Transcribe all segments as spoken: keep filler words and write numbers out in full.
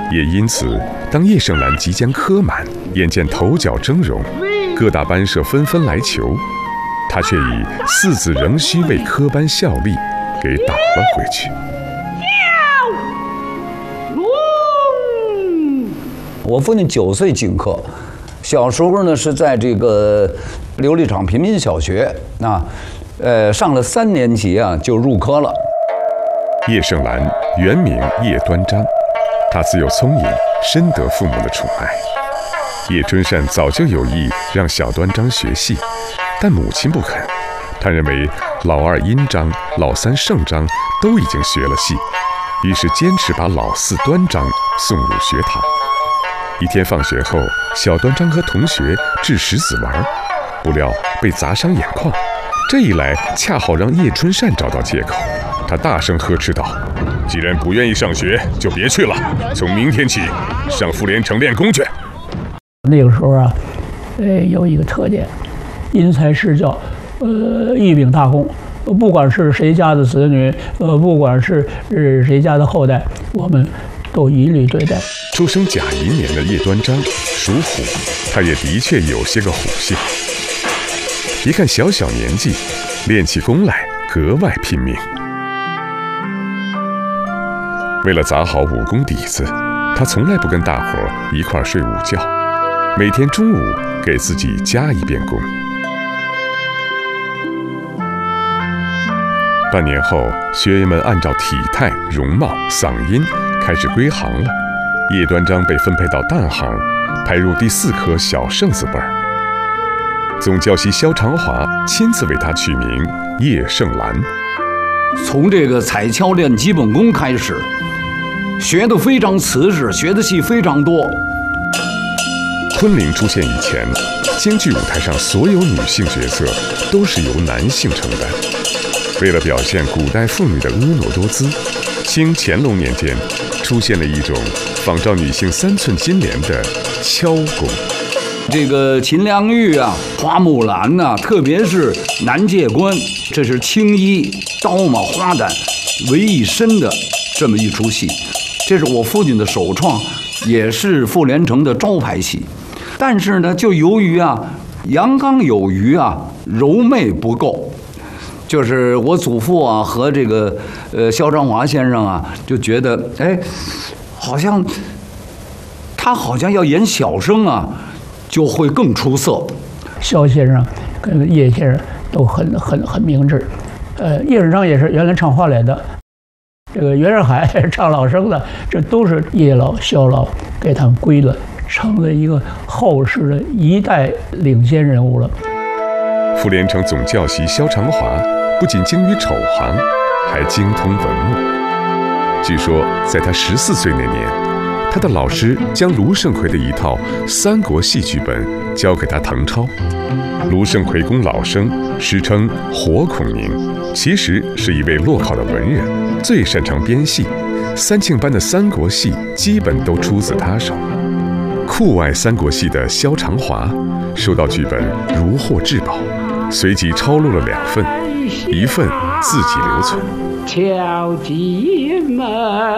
也因此，当叶盛兰即将科满，眼见头角峥嵘，各大班社纷纷来求，他却以四子仍需为科班效力给打了回去。 我父亲九岁进科，小时候呢是在这个琉璃厂平民小学啊，呃，上了三年级啊就入科了。 叶盛兰原名叶端章，他自幼聪颖，深得父母的宠爱。叶春善早就有意让小端章学戏，但母亲不肯。他认为老二殷章、老三盛章都已经学了戏，于是坚持把老四端章送入学堂。一天放学后，小端章和同学掷石子玩，不料被砸伤眼眶。这一来，恰好让叶春善找到借口。他大声呵斥道：“既然不愿意上学，就别去了。从明天起，上妇联城练功去。” 那个时候啊，呃，有一个特点，因材施教，呃，一秉大功。不管是谁家的子女，呃，不管是呃谁家的后代，我们都一律对待。 出生甲寅年的叶端章属虎，他也的确有些个虎性。别看小小年纪，练起功来格外拼命。为了砸好武功底子，他从来不跟大伙一块睡午觉，每天中午给自己加一遍功。半年后，学员们按照体态、容貌、嗓音开始归行了。叶端章被分配到旦行，排入第四科小圣字辈儿。总教习萧长华亲自为他取名叶盛兰。 从这个彩跷练基本功开始，学得非常瓷实，学的戏非常多。 昆凌出现以前，京剧舞台上所有女性角色都是由男性承担。为了表现古代妇女的婀娜多姿，清乾隆年间出现了一种仿照女性三寸金莲的敲功。 这个秦良玉啊、花木兰呐、啊，特别是南界关，这是青衣、刀马、花旦为一身的这么一出戏，这是我父亲的首创，也是妇联城的招牌戏。但是呢，就由于啊阳刚有余啊，柔媚不够。就是我祖父啊和这个呃萧长华先生啊就觉得，哎，好像他好像要演小生啊，就会更出色。 萧先生跟叶先生都很很很明智，呃，叶盛章也是原来唱花脸的，这个袁世海唱老生的，这都是叶老、萧老给他们归了，成了一个后世的一代领先人物了。 妇联城总教习萧长华不仅精于丑行，还精通文墨。据说，在他十四岁那年，他的老师将卢盛奎的一套三国戏剧本交给他誊抄。卢盛奎公老生，史称火孔明，其实是一位落考的文人，最擅长编戏。三庆班的三国戏基本都出自他手。酷爱三国戏的萧长华收到剧本如获至宝，随即抄录了两份，一份自己留存。 敲金门，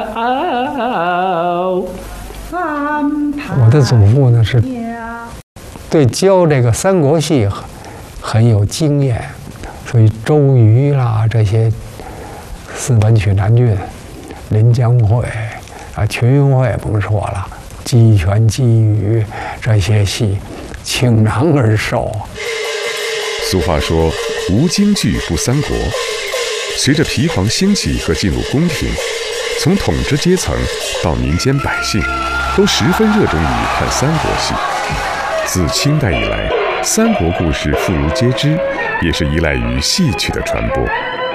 我的祖父呢是对教这个三国戏很很有经验，所以周瑜啦这些四本曲南郡、临江会啊、群英会甭说了，鸡拳、鸡羽这些戏倾囊而授。 俗话说无京剧不三国。随着皮黄兴起和进入宫廷，从统治阶层到民间百姓都十分热衷于看三国戏。自清代以来，三国故事妇孺皆知，也是依赖于戏曲的传播。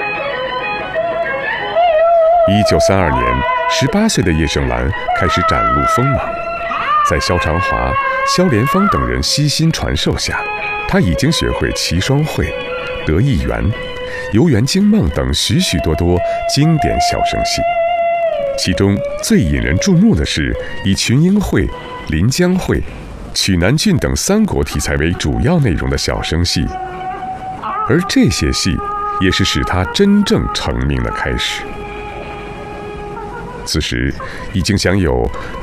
一九三二年，十八岁的叶盛兰开始展露锋芒，在萧长华、萧莲芳等人悉心传授下，他已经学会齐双会、德义园、游园惊梦等许许多多经典小生戏。其中最引人注目的是以群英会、临江会、曲南郡等三国题材为主要内容的小生戏，而这些戏也是使他真正成名的开始。此时已经享有